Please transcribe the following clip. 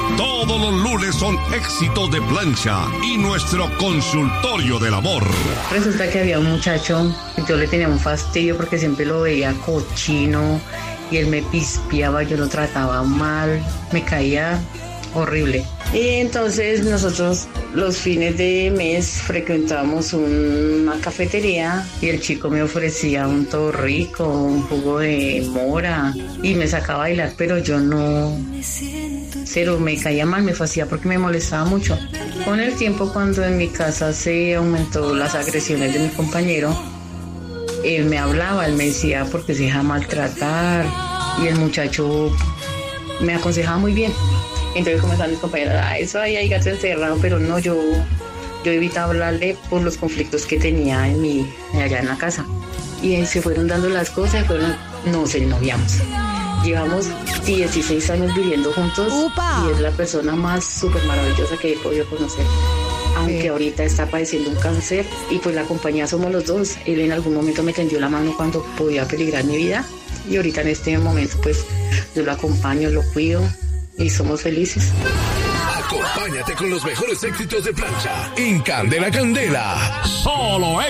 Todos los lunes son éxitos de plancha y nuestro consultorio del amor. Resulta que había un muchacho que yo le tenía un fastidio porque siempre lo veía cochino y él me pispiaba, yo lo trataba mal, me caía horrible. Y entonces nosotros los fines de mes frecuentábamos una cafetería y el chico me ofrecía un todo rico, un jugo de mora y me sacaba a bailar, pero yo no, cero, me caía mal, me hacía porque me molestaba mucho. Con el tiempo, cuando en mi casa se aumentó las agresiones de mi compañero, él me hablaba, él me decía porque se deja maltratar y el muchacho me aconsejaba muy bien. Entonces comenzaron mis compañeros, eso ahí hay gato encerrado, pero no, yo evitaba hablarle por los conflictos que tenía allá en la casa. Y se fueron dando las cosas, nos ennoviamos. Llevamos 16 años viviendo juntos. ¡Upa! Y es la persona más súper maravillosa que he podido conocer. Aunque ahorita está padeciendo un cáncer y pues la compañía somos los dos. Él en algún momento me tendió la mano cuando podía peligrar mi vida y ahorita en este momento pues yo lo acompaño, lo cuido y somos felices. Acompáñate con los mejores éxitos de plancha en Candela Candela. Solo